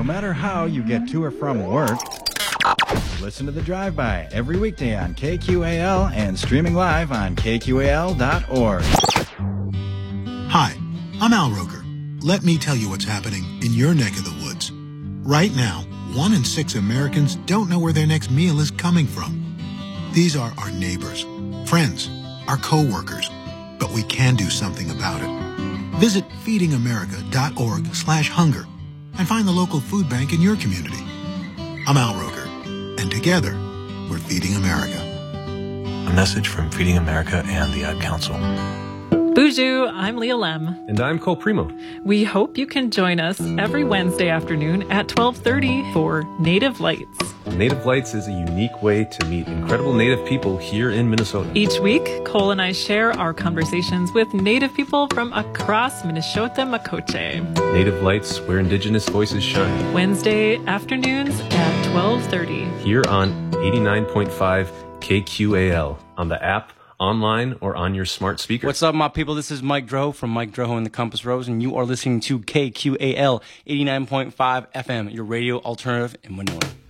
matter how you get to or from work, listen to The Drive-By every weekday on KQAL and streaming live on kqal.org. Hi, I'm Al Roker. Let me tell you what's happening in your neck of the woods. Right now, 1 in 6 Americans don't know where their next meal is coming from. These are our neighbors, friends, our co-workers, but we can do something about it. Visit feedingamerica.org/hunger and find the local food bank in your community. I'm Al Roker, and together, we're Feeding America. A message from Feeding America and the Ad Council. Bonjour, I'm Leah Lem. And I'm Cole Primo. We hope you can join us every Wednesday afternoon at 12:30 for Native Lights. Native Lights is a unique way to meet incredible Native people here in Minnesota. Each week, Cole and I share our conversations with Native people from across Minnesota Makoche. Native Lights, where Indigenous voices shine. Wednesday afternoons at 12:30. Here on 89.5 KQAL, on the app, online, or on your smart speaker. What's up, my people? This is Mike Droho from Mike Droho and the Compass Rose, and you are listening to KQAL 89.5 FM, your radio alternative in Winona.